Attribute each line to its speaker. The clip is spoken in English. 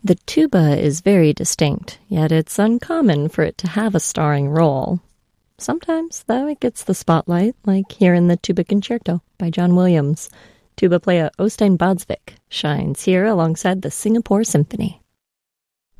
Speaker 1: The tuba is very distinct, yet it's uncommon for it to have a starring role. Sometimes, though, it gets the spotlight, like here in the Tuba Concerto by John Williams. Tuba player Øystein Badsvik shines here alongside the Singapore Symphony.